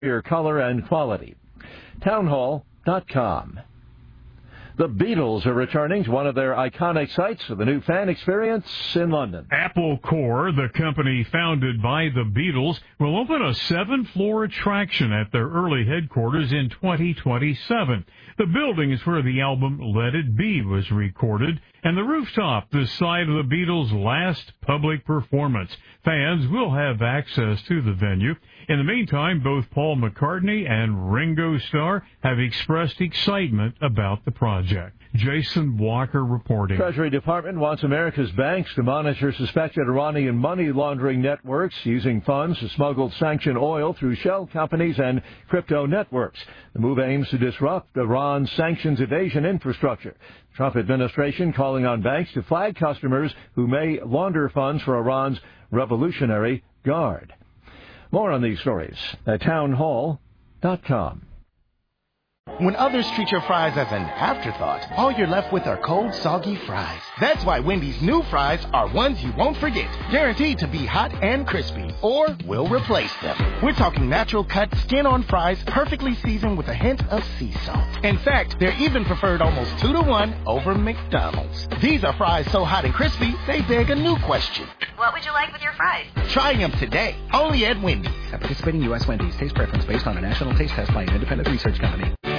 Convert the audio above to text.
superior color and quality. Townhall.com. The Beatles are returning to one of their iconic sites with a new fan experience in London. Apple Corps, the company founded by the Beatles, will open a 7-floor attraction at their early headquarters in 2027. The building is where the album Let It Be was recorded, and the rooftop, the site of the Beatles' last public performance. Fans will have access to the venue. In the meantime, both Paul McCartney and Ringo Starr have expressed excitement about the project. Jason Walker reporting. Treasury Department wants America's banks to monitor suspected Iranian money laundering networks using funds to smuggle sanctioned oil through shell companies and crypto networks. The move aims to disrupt Iran's sanctions evasion infrastructure. The Trump administration calling on banks to flag customers who may launder funds for Iran's Revolutionary Guard. More on these stories at townhall.com. When others treat your fries as an afterthought, all you're left with are cold, soggy fries. That's why Wendy's new fries are ones you won't forget, guaranteed to be hot and crispy, or we'll replace them. We're talking natural cut, skin-on fries, perfectly seasoned with a hint of sea salt. In fact, they're even preferred almost 2-to-1 over McDonald's. These are fries so hot and crispy, they beg a new question. What would you like with your fries? Try them today, only at Wendy's. At participating U.S. Wendy's, taste preference based on a national taste test by an independent research company.